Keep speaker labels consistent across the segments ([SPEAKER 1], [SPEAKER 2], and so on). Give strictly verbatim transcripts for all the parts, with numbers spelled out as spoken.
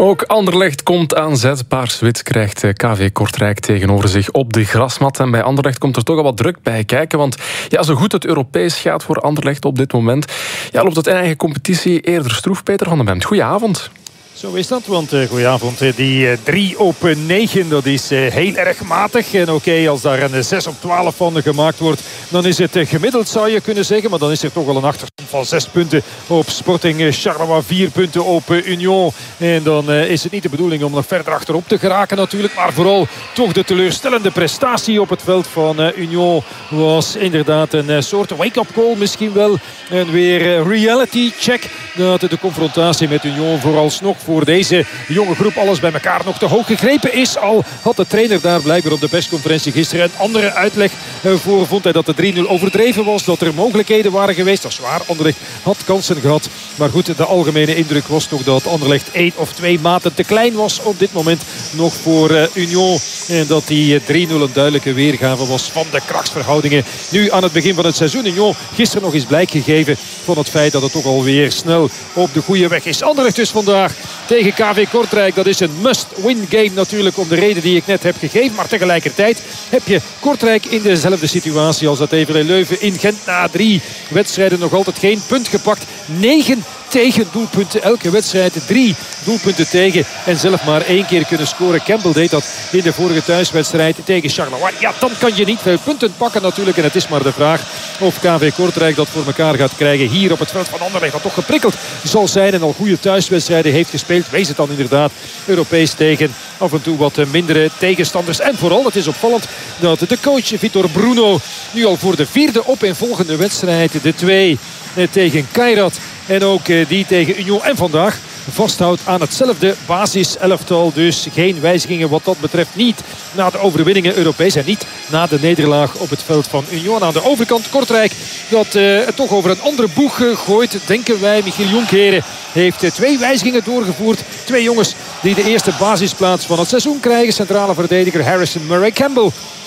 [SPEAKER 1] Ook Anderlecht komt aan zet. Paars-wit krijgt K V Kortrijk tegenover zich op de grasmat. En bij Anderlecht komt er toch al wat druk bij kijken. Want ja, zo goed het Europees gaat voor Anderlecht op dit moment, ja, loopt het in eigen competitie eerder stroef. Peter van den Bemt, goedenavond.
[SPEAKER 2] Zo is dat, want uh, goedenavond. Die uh, drie op negen, dat is uh, heel erg matig. En oké, okay, als daar een zes op twaalf van gemaakt wordt, dan is het uh, gemiddeld, zou je kunnen zeggen. Maar dan is er toch wel een achterstand van zes punten op Sporting uh, Charleroi, vier punten op uh, Union. En dan uh, is het niet de bedoeling om nog verder achterop te geraken natuurlijk. Maar vooral toch de teleurstellende prestatie op het veld van uh, Union was inderdaad een uh, soort wake-up call misschien wel. En weer uh, reality check. Dat de confrontatie met Union vooralsnog voor deze jonge groep alles bij elkaar nog te hoog gegrepen is. Al had de trainer daar blijkbaar op de persconferentie gisteren een andere uitleg voor. Vond hij dat de drie nul overdreven was. Dat er mogelijkheden waren geweest. Dat is waar. Anderlecht had kansen gehad. Maar goed, de algemene indruk was toch dat Anderlecht één of twee maten te klein was op dit moment nog voor uh, Union. En dat die drie nul een duidelijke weergave was van de krachtsverhoudingen. Nu aan het begin van het seizoen. Union gisteren nog eens blijk gegeven van het feit dat het toch alweer snel op de goede weg is. Anderlecht dus vandaag tegen K V Kortrijk. Dat is een must-win game natuurlijk om de reden die ik net heb gegeven. Maar tegelijkertijd heb je Kortrijk in dezelfde situatie als dat E V L Leuven in Gent. Na drie wedstrijden nog altijd geen punt gepakt. Negen tegen doelpunten. Elke wedstrijd drie doelpunten tegen. En zelf maar één keer kunnen scoren. Campbell deed dat in de vorige thuiswedstrijd tegen Charleroi. Ja, dan kan je niet veel punten pakken natuurlijk. En het is maar de vraag of K V Kortrijk dat voor elkaar gaat krijgen. Hier op het veld van Anderlecht dat toch geprikkeld zal zijn. En al goede thuiswedstrijden heeft gespeeld. Wees het dan inderdaad Europees tegen af en toe wat mindere tegenstanders. En vooral, het is opvallend dat de coach Vitor Bruno nu al voor de vierde opeenvolgende wedstrijd de twee tegen Kairat en ook die tegen Union en vandaag vasthoudt aan hetzelfde basiselftal. Dus geen wijzigingen wat dat betreft. Niet na de overwinningen Europees en niet na de nederlaag op het veld van Union. Aan de overkant Kortrijk dat uh, het toch over een andere boeg uh, gooit, denken wij. Michiel Jonkeren heeft uh, twee wijzigingen doorgevoerd. Twee jongens die de eerste basisplaats van het seizoen krijgen. Centrale verdediger Harrison Murray Campbell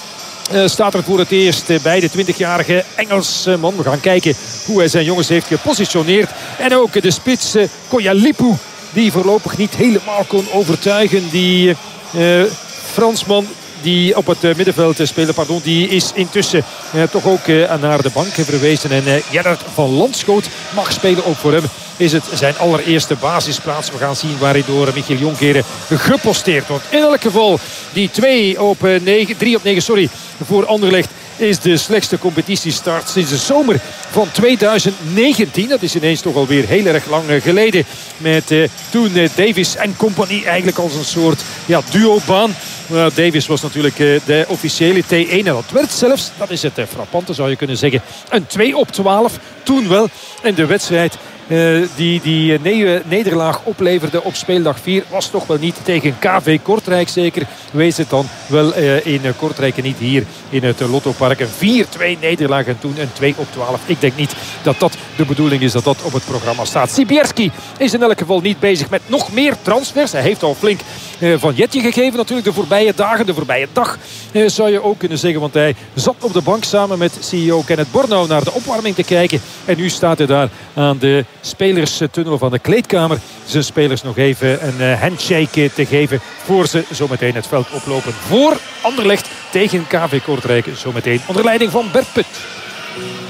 [SPEAKER 2] Uh, staat er voor het eerst uh, bij de twintigjarige Engelsman. We gaan kijken hoe hij zijn jongens heeft gepositioneerd. En ook uh, de spits uh, Koyalipu, die voorlopig niet helemaal kon overtuigen. Die uh, Fransman die op het uh, middenveld uh, speelde, pardon, die is intussen uh, toch ook uh, naar de bank verwezen. En uh, Gerard van Landschoot mag spelen. Ook voor hem is het zijn allereerste basisplaats. We gaan zien waar hij door Michiel Jonkeren geposteerd wordt. In elk geval die twee op negen, drie op negen sorry, voor Anderlecht is de slechtste competitiestart sinds de zomer van tweeduizend negentien. Dat is ineens toch alweer heel erg lang geleden. Met uh, toen uh, Davis en compagnie eigenlijk als een soort ja, duobaan. Uh, Davis was natuurlijk uh, de officiële T één. En dat werd zelfs, dat is het uh, frappante zou je kunnen zeggen, een twee op twaalf. Toen wel. En de wedstrijd Uh, die die ne- nederlaag opleverde op speeldag vier was toch wel niet tegen K V Kortrijk zeker. Wees het dan wel uh, in uh, Kortrijk en niet hier in het uh, Lottopark. Een vier twee nederlaag en toen een twee op twaalf. Ik denk niet dat dat de bedoeling is dat dat op het programma staat. Sibierski is in elk geval niet bezig met nog meer transfers. Hij heeft al flink uh, van Jetje gegeven natuurlijk de voorbije dagen, de voorbije dag uh, zou je ook kunnen zeggen. Want hij zat op de bank samen met C E O Kenneth Bornau naar de opwarming te kijken. En nu staat hij daar aan de spelerstunnel van de kleedkamer. Zijn spelers nog even een handshake te geven voor ze zometeen het veld oplopen voor Anderlecht tegen K V Kortrijk. Zometeen onder leiding van Bert Put.